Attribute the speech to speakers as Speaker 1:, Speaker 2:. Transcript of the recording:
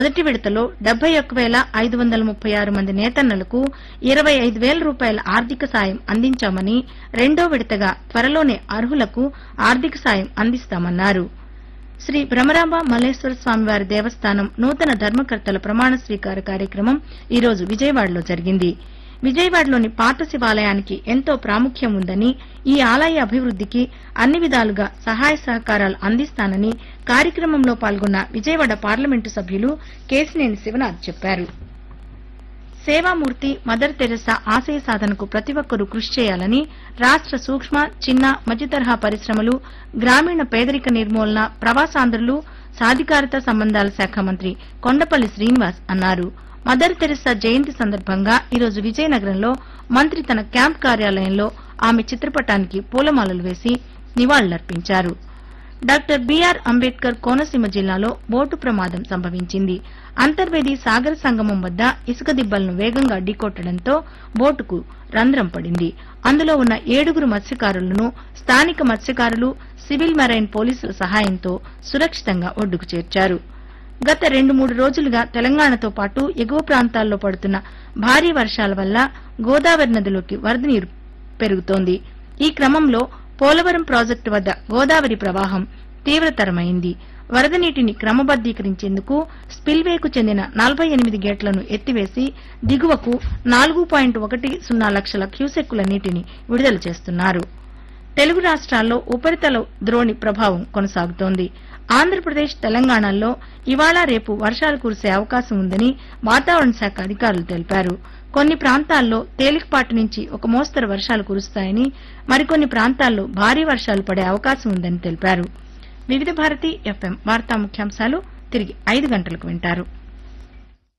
Speaker 1: మొదటి విడతలో 71,536 మంది నేతన్నలకు 25,000 రూపాయల ఆర్థిక సాయం అందించామని, రెండో విడతగా త్వరలోనే అర్హులకు ఆర్థిక సాయం అందిస్తామన్నారు. శ్రీ భ్రమరాంబ మల్లేశ్వర స్వామివారి దేవస్థానం నూతన ధర్మకర్తల ప్రమాణ స్వీకార కార్యక్రమం ఈ రోజు విజయవాడలో జరిగింది. విజయవాడలోని పాత శివాలయానికి ఎంతో ప్రాముఖ్యం ఉందని, ఈ ఆలయ అభివృద్దికి అన్ని విధాలుగా సహాయ సహకారాలు అందిస్తానని కార్యక్రమంలో పాల్గొన్న విజయవాడ పార్లమెంటు సభ్యులు కేశినేని శివనాథ్ చెప్పారు. సేవామూర్తి మదర్ తెరెసా ఆశయ సాధనకు ప్రతి ఒక్కరూ కృషి చేయాలని రాష్ట సూక్ష్మ, చిన్న, మధ్యతరహా పరిశ్రమలు, గ్రామీణ పేదరిక నిర్మూలన, ప్రవాసాంధ్రులు, సాధికారత సంబంధాల శాఖ మంత్రి కొండపల్లి శ్రీనివాస్ అన్నారు. మదర్ తెరెసా జయంతి సందర్భంగా ఈరోజు విజయనగరంలో మంత్రి తన క్యాంప్ కార్యాలయంలో ఆమె చిత్రపటానికి పూలమాలలు వేసి నివాళులర్పించారు. డాక్టర్ బీఆర్ అంబేద్కర్ కోనసీమ జిల్లాలో బోటు ప్రమాదం సంభవించింది. అంతర్వేది సాగర సంగమం వద్ద ఇసుక దిబ్బలను వేగంగా ఢీకొట్టడంతో బోటుకు రంధ్రం పడింది. అందులో ఉన్న 7 మత్స్యకారులను స్థానిక మత్స్యకారులు, సివిల్ మెరైన్ పోలీసుల సహాయంతో సురక్షితంగా ఒడ్డుకు చేర్చారు. గత 2-3 రోజులుగా తెలంగాణతో పాటు ఎగువ ప్రాంతాల్లో పడుతున్న భారీ వర్షాల వల్ల గోదావరి నదిలోకి వరద నీరు పెరుగుతోంది. ఈ క్రమంలో పోలవరం ప్రాజెక్టు వద్ద గోదావరి ప్రవాహం తీవ్రతరమైంది. వరద నీటిని క్రమబద్దీకరించేందుకు స్పిల్వేకు చెందిన 48 గేట్లను ఎత్తివేసి దిగువకు 4.10 లక్షల క్యూసెక్కుల నీటిని విడుదల చేస్తున్నారు. తెలుగు రాష్ట్రాల్లో ఉపరితల ద్రోణి ప్రభావం కొనసాగుతోంది. ఆంధ్రప్రదేశ్, తెలంగాణల్లో ఇవాళ రేపు వర్షాలు కురిసే అవకాశం ఉందని వాతావరణ శాఖ అధికారులు తెలిపారు. కొన్ని ప్రాంతాల్లో తేలికపాటి నుంచి ఒక మోస్తరు వర్షాలు కురుస్తాయని, మరికొన్ని ప్రాంతాల్లో భారీ వర్షాలు పడే అవకాశం ఉందని తెలిపారు. వివిధ భారతి FM వార్తా ముఖ్యాంశాలు తిరిగి 5 గంటలకు వింటారు.